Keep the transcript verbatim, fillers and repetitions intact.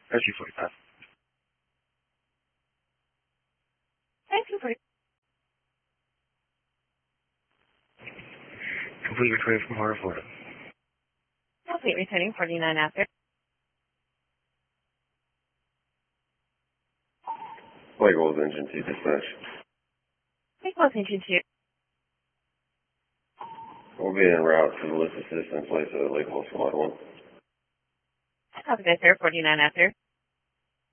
S U forty-five. S U forty-five. Complete return from Heart of Florida. Complete returning forty-nine after. Lake Wolf Engine two dispatch. Lake Wolf Engine two. We'll be en route to the lift assist in place of Lake Wolf Squad one. Copy that, sir. forty-nine after.